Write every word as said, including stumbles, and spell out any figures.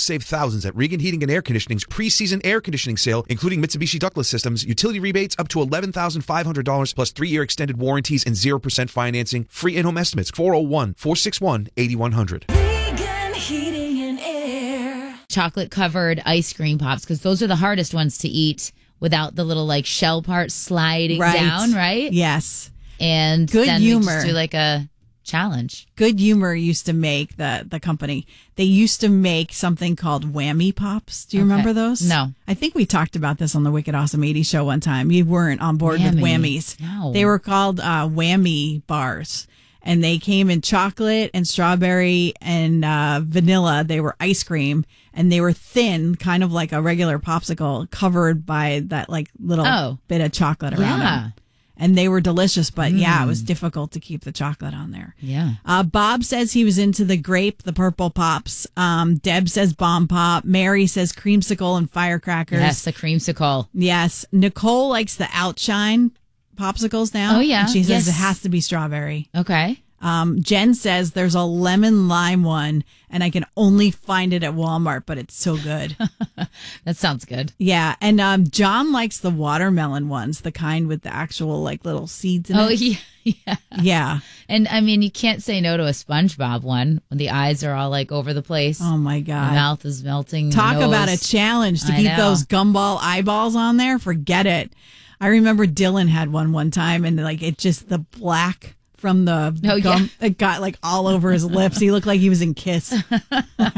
save thousands at Regan Heating and Air Conditioning's pre-season air conditioning sale, including Mitsubishi ductless systems, utility rebates up to eleven thousand five hundred dollars plus three-year extended warranties and zero percent financing. Free in-home estimates, four oh one, four six one, eight one zero zero. Regan Heating and Air. Chocolate-covered ice cream pops, because those are the hardest ones to eat without the little like shell part sliding Right. down, right? Yes. And Good then humor. we just do like a challenge. Good Humor used to make the the company. They used to make something called Whammy Pops. Do you Okay. remember those? No. I think we talked about this on the Wicked Awesome eighties show one time. You weren't on board with Whammy. Whammies. No. They were called uh, Whammy bars, and they came in chocolate and strawberry and uh, vanilla. They were ice cream, and they were thin, kind of like a regular popsicle, covered by that like little Oh. bit of chocolate around Yeah. them. And they were delicious, but yeah, it was difficult to keep the chocolate on there. Yeah. Uh, Bob says he was into the grape, the purple pops. Um, Deb says bomb pop. Mary says creamsicle and firecrackers. Yes, the creamsicle. Yes. Nicole likes the Outshine popsicles now. Oh, yeah. And she says Yes. it has to be strawberry. Okay. Um, Jen says there's a lemon lime one, and I can only find it at Walmart, but it's so good. That sounds good. Yeah. And um, John likes the watermelon ones, the kind with the actual like little seeds in Oh, it. yeah. Yeah. Yeah. And I mean, you can't say no to a SpongeBob one when the eyes are all like over the place. Oh, my The God. mouth is melting. the Talk about a nose. challenge to I keep know. those gumball eyeballs on there. Forget it. I remember Dylan had one one time, and like it just the black from the Oh, gum, it got like all over his lips. He looked like he was in Kiss.